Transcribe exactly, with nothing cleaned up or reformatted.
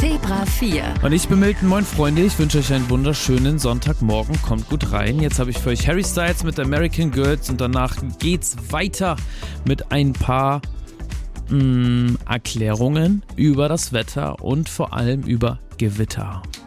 Zebra vier. Und ich bin Milton, moin Freunde, ich wünsche euch einen wunderschönen Sonntagmorgen, kommt gut rein. Jetzt habe ich für euch Harry Styles mit American Girls und danach geht's weiter mit ein paar mh, Erklärungen über das Wetter und vor allem über Gewitter.